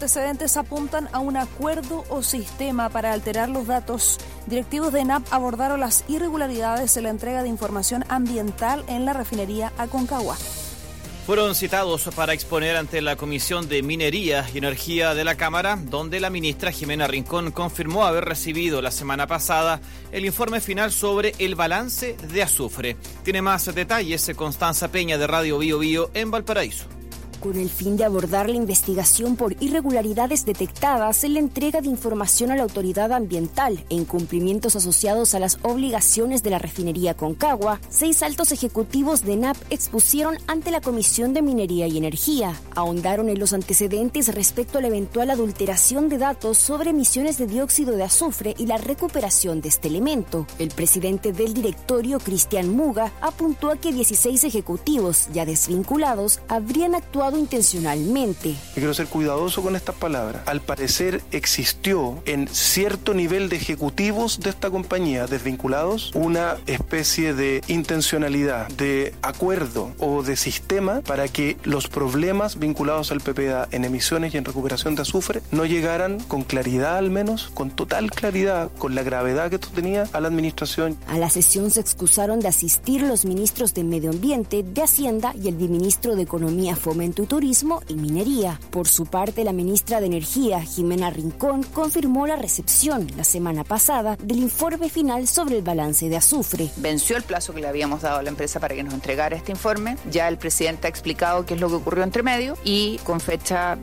antecedentes apuntan a un acuerdo o sistema para alterar los datos. Directivos de ENAP abordaron las irregularidades en la entrega de información ambiental en la refinería Aconcagua. Fueron citados para exponer ante la Comisión de Minería y Energía de la Cámara, donde la ministra Jimena Rincón confirmó haber recibido la semana pasada el informe final sobre el balance de azufre. Tiene más detalles Constanza Peña de Radio Bío Bío en Valparaíso. Con el fin de abordar la investigación por irregularidades detectadas en la entrega de información a la autoridad ambiental e incumplimientos asociados a las obligaciones de la refinería Aconcagua, 6 altos ejecutivos de ENAP expusieron ante la Comisión de Minería y Energía. Ahondaron en los antecedentes respecto a la eventual adulteración de datos sobre emisiones de dióxido de azufre y la recuperación de este elemento. El presidente del directorio, Cristian Muga, apuntó a que 16 ejecutivos ya desvinculados habrían actuado intencionalmente. Quiero ser cuidadoso con estas palabras. Al parecer existió en cierto nivel de ejecutivos de esta compañía desvinculados una especie de intencionalidad, de acuerdo o de sistema para que los problemas vinculados al PPA en emisiones y en recuperación de azufre no llegaran con claridad, al menos con total claridad, con la gravedad que esto tenía, a la administración. A la sesión se excusaron de asistir los ministros de Medio Ambiente, de Hacienda y el viceministro de Economía, Fomento y Turismo y Minería. Por su parte, la ministra de Energía, Jimena Rincón, confirmó la recepción la semana pasada del informe final sobre el balance de azufre. Venció el plazo que le habíamos dado a la empresa para que nos entregara este informe. Ya el presidente ha explicado qué es lo que ocurrió entre medio y con fecha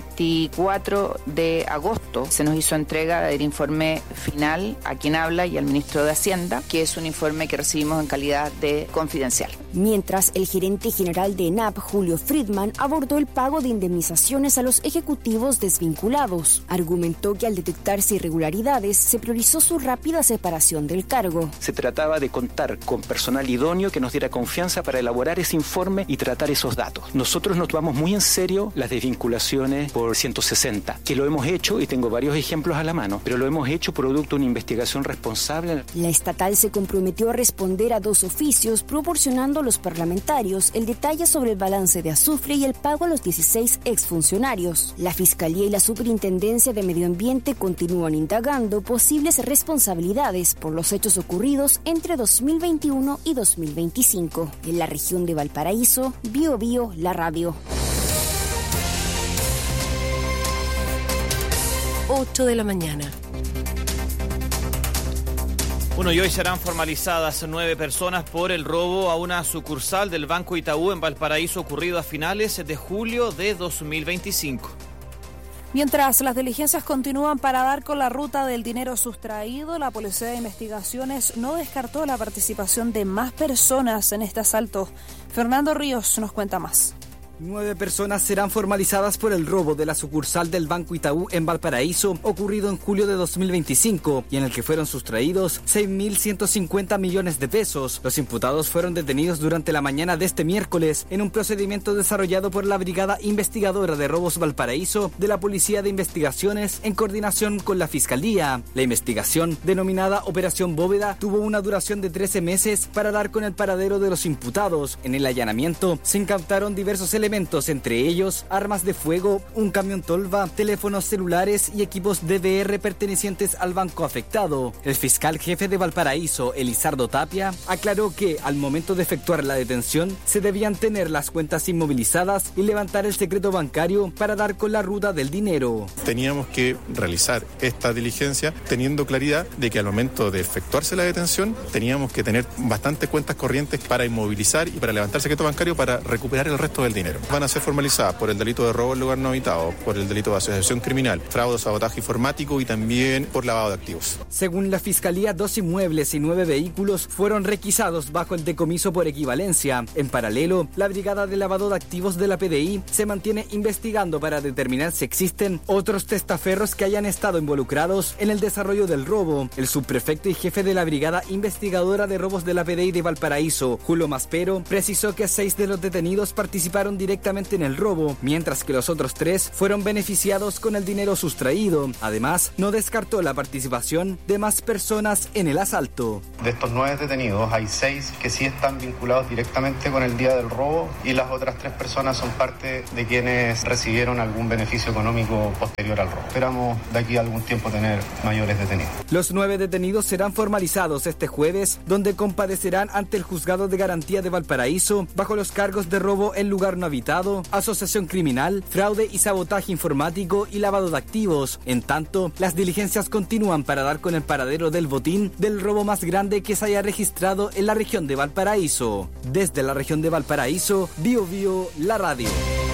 24 de agosto se nos hizo entrega del informe final a quien habla y al ministro de Hacienda, que es un informe que recibimos en calidad de confidencial. Mientras, el gerente general de ENAP, Julio Friedman, abordó el pago de indemnizaciones a los ejecutivos desvinculados. Argumentó que al detectarse irregularidades se priorizó su rápida separación del cargo. Se trataba de contar con personal idóneo que nos diera confianza para elaborar ese informe y tratar esos datos. Nosotros nos tomamos muy en serio las desvinculaciones por 160, que lo hemos hecho y tengo varios ejemplos a la mano, pero lo hemos hecho producto de una investigación responsable. La estatal se comprometió a responder a 2 oficios, proporcionando a los parlamentarios el detalle sobre el balance de azufre y el pago a los 16 exfuncionarios. La Fiscalía y la Superintendencia de Medio Ambiente continúan indagando posibles responsabilidades por los hechos ocurridos entre 2021 y 2025. En la región de Valparaíso, Bío Bío, la radio. 8 de la mañana. Bueno, y hoy serán formalizadas 9 personas por el robo a una sucursal del Banco Itaú en Valparaíso ocurrido a finales de julio de 2025. Mientras las diligencias continúan para dar con la ruta del dinero sustraído, la Policía de Investigaciones no descartó la participación de más personas en este asalto. Fernando Ríos nos cuenta más. 9 personas serán formalizadas por el robo de la sucursal del Banco Itaú en Valparaíso, ocurrido en julio de 2025, y en el que fueron sustraídos 6.150 millones de pesos. Los imputados fueron detenidos durante la mañana de este miércoles en un procedimiento desarrollado por la Brigada Investigadora de Robos Valparaíso de la Policía de Investigaciones en coordinación con la Fiscalía. La investigación, denominada Operación Bóveda, tuvo una duración de 13 meses para dar con el paradero de los imputados. En el allanamiento se incautaron diversos elementos, entre ellos armas de fuego, un camión tolva, teléfonos celulares y equipos DVR pertenecientes al banco afectado. El fiscal jefe de Valparaíso, Elizardo Tapia, aclaró que al momento de efectuar la detención se debían tener las cuentas inmovilizadas y levantar el secreto bancario para dar con la ruta del dinero. Teníamos que realizar esta diligencia teniendo claridad de que al momento de efectuarse la detención teníamos que tener bastantes cuentas corrientes para inmovilizar y para levantar el secreto bancario para recuperar el resto del dinero. Van a ser formalizadas por el delito de robo en lugar no habitado, por el delito de asociación criminal, fraude, sabotaje informático y también por lavado de activos. Según la Fiscalía, 2 inmuebles y 9 vehículos fueron requisados bajo el decomiso por equivalencia. En paralelo, la Brigada de Lavado de Activos de la PDI se mantiene investigando para determinar si existen otros testaferros que hayan estado involucrados en el desarrollo del robo. El subprefecto y jefe de la Brigada Investigadora de Robos de la PDI de Valparaíso, Julio Maspero, precisó que 6 de los detenidos participaron directamente en el robo, mientras que los otros 3 fueron beneficiados con el dinero sustraído. Además, no descartó la participación de más personas en el asalto. De estos 9 detenidos, hay 6 que sí están vinculados directamente con el día del robo y las otras 3 personas son parte de quienes recibieron algún beneficio económico posterior al robo. Esperamos de aquí a algún tiempo tener mayores detenidos. Los 9 detenidos serán formalizados este jueves, donde comparecerán ante el Juzgado de Garantía de Valparaíso bajo los cargos de robo en lugar no habitado, asociación criminal, fraude y sabotaje informático y lavado de activos. En tanto, las diligencias continúan para dar con el paradero del botín del robo más grande que se haya registrado en la región de Valparaíso. Desde la región de Valparaíso, BioBio, la radio.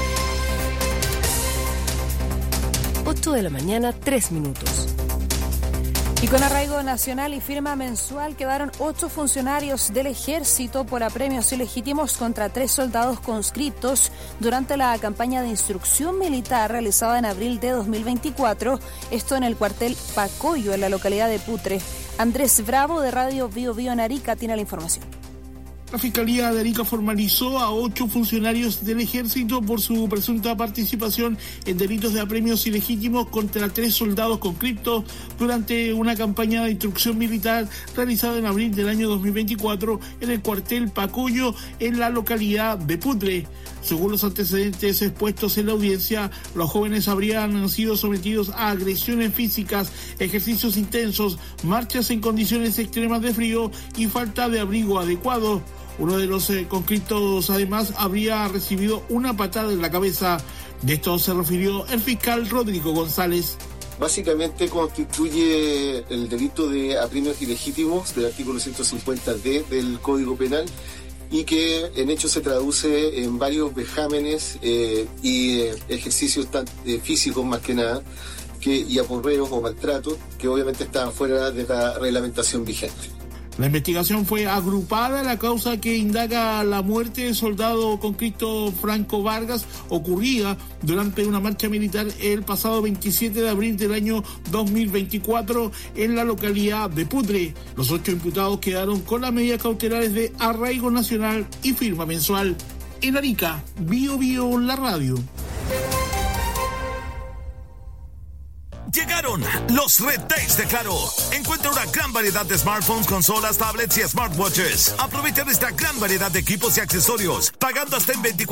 8 de la mañana, 3 minutos. Y con arraigo nacional y firma mensual quedaron 8 funcionarios del ejército por apremios ilegítimos contra 3 soldados conscriptos durante la campaña de instrucción militar realizada en abril de 2024, esto en el cuartel Pacoyo, en la localidad de Putre. Andrés Bravo, de Radio BioBio en Arica, tiene la información. La Fiscalía de Arica formalizó a 8 funcionarios del Ejército por su presunta participación en delitos de apremios ilegítimos contra 3 soldados conscriptos durante una campaña de instrucción militar realizada en abril del año 2024 en el cuartel Pacoyo, en la localidad de Putre. Según los antecedentes expuestos en la audiencia, los jóvenes habrían sido sometidos a agresiones físicas, ejercicios intensos, marchas en condiciones extremas de frío y falta de abrigo adecuado. Uno de los conscriptos además habría recibido una patada en la cabeza. De esto se refirió el fiscal Rodrigo González. Básicamente constituye el delito de apremios ilegítimos del artículo 150D del Código Penal y que en hecho se traduce en varios vejámenes y ejercicios físicos más que nada, y aporreos o maltratos que obviamente están fuera de la reglamentación vigente. La investigación fue agrupada. La causa que indaga la muerte del soldado conscripto Franco Vargas ocurría durante una marcha militar el pasado 27 de abril del año 2024 en la localidad de Putre. Los 8 imputados quedaron con las medidas cautelares de arraigo nacional y firma mensual. En Arica, BioBio, la radio. Llegaron los Red Days de Claro. Encuentra una gran variedad de smartphones, consolas, tablets y smartwatches. Aprovecha esta gran variedad de equipos y accesorios, pagando hasta en 24